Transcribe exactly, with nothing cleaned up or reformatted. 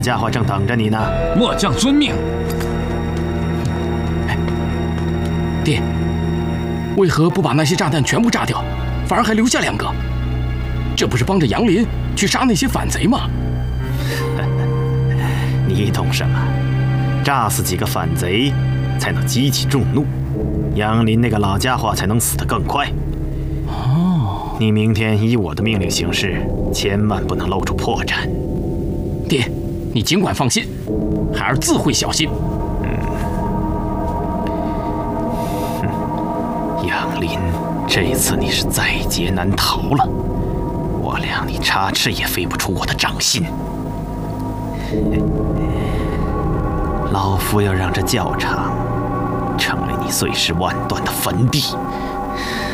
家伙正等着你呢。 末将遵命。 爹，为何不把那些炸弹全部炸掉，反而还留下两个？这不是帮着杨林去杀那些反贼吗？ 你懂什么？炸死几个反贼，才能激起众怒，杨林那个老家伙才能死得更快。哦，你明天依我的命令行事，千万不能露出破绽。 爹，你尽管放心，孩儿自会小心。 嗯，杨林，这次你是在劫难逃了，我俩你插翅也飞不出我的掌心。老夫要让这教场成为你碎尸万段的坟地。